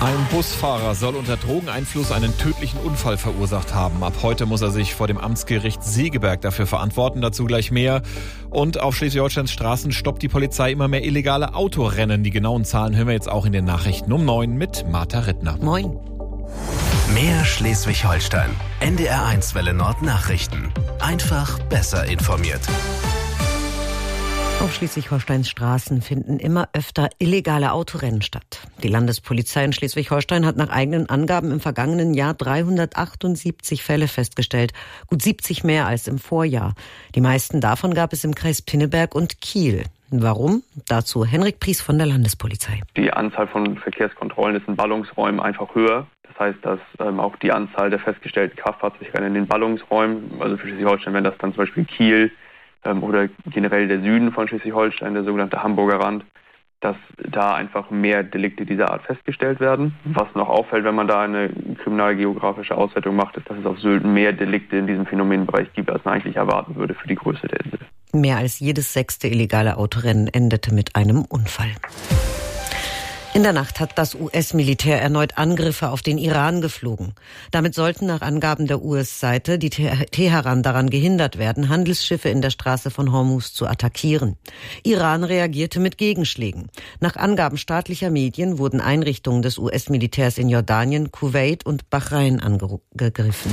Ein Busfahrer soll unter Drogeneinfluss einen tödlichen Unfall verursacht haben. Ab heute muss er sich vor dem Amtsgericht Segeberg dafür verantworten. Dazu gleich mehr. Und auf Schleswig-Holsteins Straßen stoppt die Polizei immer mehr illegale Autorennen. Die genauen Zahlen hören wir jetzt auch in den Nachrichten um 9 mit Martha Rittner. Moin. Mehr Schleswig-Holstein. NDR1 Welle Nord Nachrichten. Einfach besser informiert. Auf Schleswig-Holsteins Straßen finden immer öfter illegale Autorennen statt. Die Landespolizei in Schleswig-Holstein hat nach eigenen Angaben im vergangenen Jahr 378 Fälle festgestellt, gut 70 mehr als im Vorjahr. Die meisten davon gab es im Kreis Pinneberg und Kiel. Warum? Dazu Henrik Pries von der Landespolizei. Die Anzahl von Verkehrskontrollen ist in Ballungsräumen einfach höher. Das heißt, dass auch die Anzahl der festgestellten Kraftfahrzeugrennen in den Ballungsräumen, also für Schleswig-Holstein wären das dann zum Beispiel Kiel, oder generell der Süden von Schleswig-Holstein, der sogenannte Hamburger Rand, dass da einfach mehr Delikte dieser Art festgestellt werden. Was noch auffällt, wenn man da eine kriminalgeografische Auswertung macht, ist, dass es auf Sylt mehr Delikte in diesem Phänomenbereich gibt, als man eigentlich erwarten würde für die Größe der Insel. Mehr als jedes 6. illegale Autorennen endete mit einem Unfall. In der Nacht hat das US-Militär erneut Angriffe auf den Iran geflogen. Damit sollten nach Angaben der US-Seite die Teheran daran gehindert werden, Handelsschiffe in der Straße von Hormuz zu attackieren. Iran reagierte mit Gegenschlägen. Nach Angaben staatlicher Medien wurden Einrichtungen des US-Militärs in Jordanien, Kuwait und Bahrain angegriffen.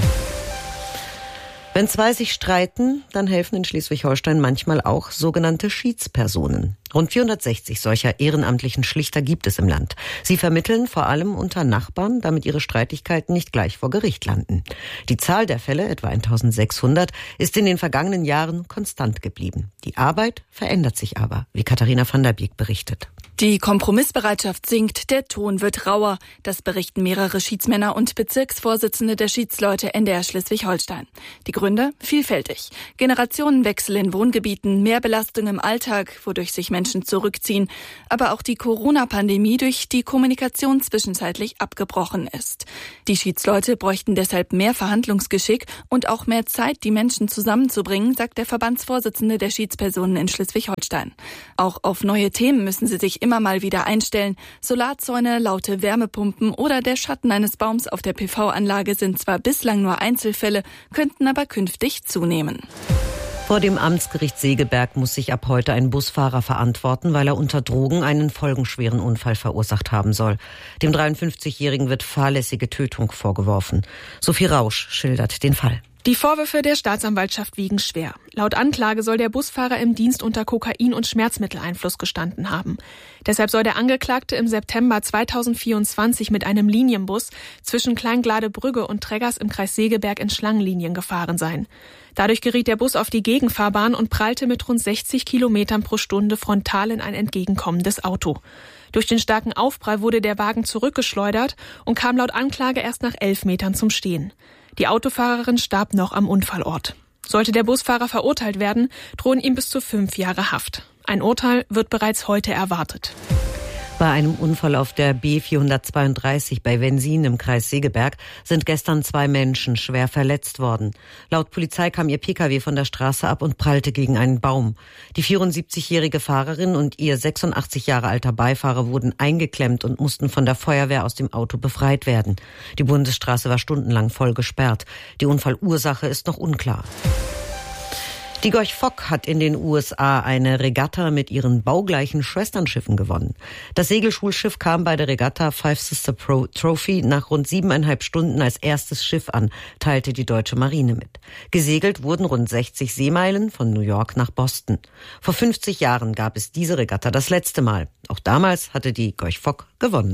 Wenn zwei sich streiten, dann helfen in Schleswig-Holstein manchmal auch sogenannte Schiedspersonen. Rund 460 solcher ehrenamtlichen Schlichter gibt es im Land. Sie vermitteln vor allem unter Nachbarn, damit ihre Streitigkeiten nicht gleich vor Gericht landen. Die Zahl der Fälle, etwa 1600, ist in den vergangenen Jahren konstant geblieben. Die Arbeit verändert sich aber, wie Katharina van der Beek berichtet. Die Kompromissbereitschaft sinkt, der Ton wird rauer. Das berichten mehrere Schiedsmänner und Bezirksvorsitzende der Schiedsleute NDR Schleswig-Holstein. Die Gründe? Vielfältig. Generationenwechsel in Wohngebieten, mehr Belastung im Alltag, wodurch sich Menschen zurückziehen, aber auch die Corona-Pandemie, durch die Kommunikation zwischenzeitlich abgebrochen ist. Die Schiedsleute bräuchten deshalb mehr Verhandlungsgeschick und auch mehr Zeit, die Menschen zusammenzubringen, sagt der Verbandsvorsitzende der Schiedspersonen in Schleswig-Holstein. Auch auf neue Themen müssen sie sich immer mal wieder einstellen. Solarzäune, laute Wärmepumpen oder der Schatten eines Baums auf der PV-Anlage sind zwar bislang nur Einzelfälle, könnten aber künftig zunehmen. Vor dem Amtsgericht Segeberg muss sich ab heute ein Busfahrer verantworten, weil er unter Drogen einen folgenschweren Unfall verursacht haben soll. Dem 53-Jährigen wird fahrlässige Tötung vorgeworfen. Sophie Rausch schildert den Fall. Die Vorwürfe der Staatsanwaltschaft wiegen schwer. Laut Anklage soll der Busfahrer im Dienst unter Kokain- und Schmerzmitteleinfluss gestanden haben. Deshalb soll der Angeklagte im September 2024 mit einem Linienbus zwischen Kleingladebrügge und Treggers im Kreis Segeberg in Schlangenlinien gefahren sein. Dadurch geriet der Bus auf die Gegenfahrbahn und prallte mit rund 60 Kilometern pro Stunde frontal in ein entgegenkommendes Auto. Durch den starken Aufprall wurde der Wagen zurückgeschleudert und kam laut Anklage erst nach 11 Metern zum Stehen. Die Autofahrerin starb noch am Unfallort. Sollte der Busfahrer verurteilt werden, drohen ihm bis zu 5 Jahre Haft. Ein Urteil wird bereits heute erwartet. Bei einem Unfall auf der B432 bei Wensin im Kreis Segeberg sind gestern 2 Menschen schwer verletzt worden. Laut Polizei kam ihr Pkw von der Straße ab und prallte gegen einen Baum. Die 74-jährige Fahrerin und ihr 86 Jahre alter Beifahrer wurden eingeklemmt und mussten von der Feuerwehr aus dem Auto befreit werden. Die Bundesstraße war stundenlang voll gesperrt. Die Unfallursache ist noch unklar. Die Gorch Fock hat in den USA eine Regatta mit ihren baugleichen Schwesternschiffen gewonnen. Das Segelschulschiff kam bei der Regatta Five Sister Pro Trophy nach rund 7,5 Stunden als erstes Schiff an, teilte die deutsche Marine mit. Gesegelt wurden rund 60 Seemeilen von New York nach Boston. Vor 50 Jahren gab es diese Regatta das letzte Mal. Auch damals hatte die Gorch Fock gewonnen.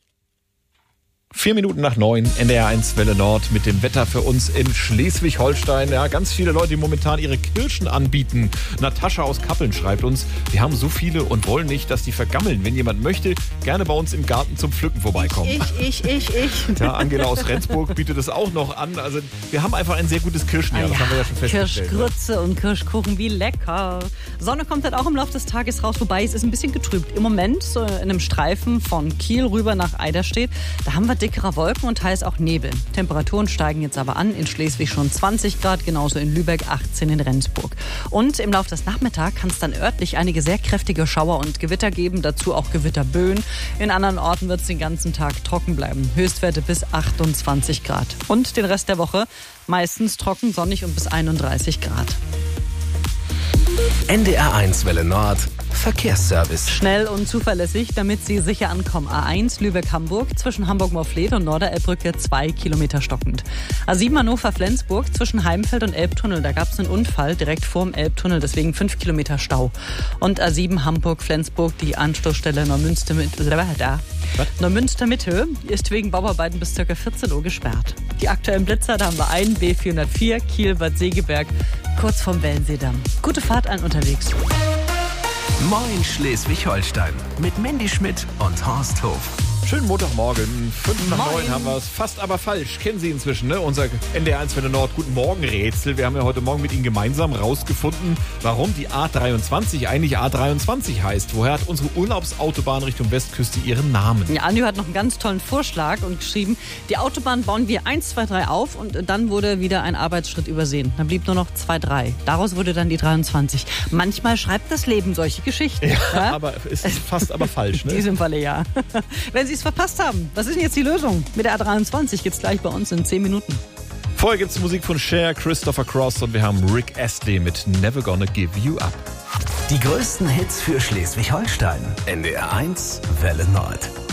4 Minuten nach 9, NDR1 Welle Nord mit dem Wetter für uns in Schleswig-Holstein. Ja, ganz viele Leute, die momentan ihre Kirschen anbieten. Natascha aus Kappeln schreibt uns, wir haben so viele und wollen nicht, dass die vergammeln. Wenn jemand möchte, gerne bei uns im Garten zum Pflücken vorbeikommen. Ich. Ja, Angela aus Rendsburg bietet es auch noch an. Also wir haben einfach ein sehr gutes Kirschenjahr, das haben wir ja schon festgestellt. Kirschgrütze und Kirschkuchen, wie lecker. Sonne kommt dann auch im Laufe des Tages raus, wobei es ist ein bisschen getrübt. Im Moment so in einem Streifen von Kiel rüber nach Eiderstedt, da haben wir dickerer Wolken und teils auch Nebel. Temperaturen steigen jetzt aber an, in Schleswig schon 20 Grad, genauso in Lübeck, 18 in Rendsburg. Und im Laufe des Nachmittags kann es dann örtlich einige sehr kräftige Schauer und Gewitter geben, dazu auch Gewitterböen. In anderen Orten wird es den ganzen Tag trocken bleiben. Höchstwerte bis 28 Grad. Und den Rest der Woche meistens trocken, sonnig und bis 31 Grad. NDR1 Welle Nord Verkehrsservice. Schnell und zuverlässig, damit Sie sicher ankommen. A1 Lübeck-Hamburg zwischen Hamburg-Morfleet und Norderelbbrücke 2 Kilometer stockend. A7 Hannover-Flensburg zwischen Heimfeld und Elbtunnel. Da gab es einen Unfall direkt vorm Elbtunnel, deswegen 5 Kilometer Stau. Und A7 Hamburg-Flensburg, die Anschlussstelle Neumünster-Mitte ist wegen Bauarbeiten bis ca. 14 Uhr gesperrt. Die aktuellen Blitzer, da haben wir einen B404 Kiel-Bad Segeberg, kurz vom Wellenseedamm. Gute Fahrt allen unterwegs. Moin Schleswig-Holstein mit Mandy Schmidt und Horst Hof. Schönen Montagmorgen, 5 nach Moin. 9 haben wir es. Fast aber falsch. Kennen Sie inzwischen, ne? Unser NDR1 Welle Nord Guten Morgen Rätsel. Wir haben ja heute Morgen mit Ihnen gemeinsam rausgefunden, warum die A23 eigentlich A23 heißt. Woher hat unsere Urlaubsautobahn Richtung Westküste ihren Namen? Ja, Andi hat noch einen ganz tollen Vorschlag und geschrieben, die Autobahn bauen wir 1, 2, 3 auf und dann wurde wieder ein Arbeitsschritt übersehen. Dann blieb nur noch 2, 3. Daraus wurde dann die 23. Manchmal schreibt das Leben solche Geschichten. Ja? Aber es ist fast aber falsch, In ne? diesem Falle ja. Wenn Sie es verpasst haben, was ist denn jetzt die Lösung? Mit der A23 geht's gleich bei uns in 10 Minuten. Vorher gibt's Musik von Cher, Christopher Cross und wir haben Rick Astley mit Never Gonna Give You Up. Die größten Hits für Schleswig-Holstein. NDR1 Welle Nord.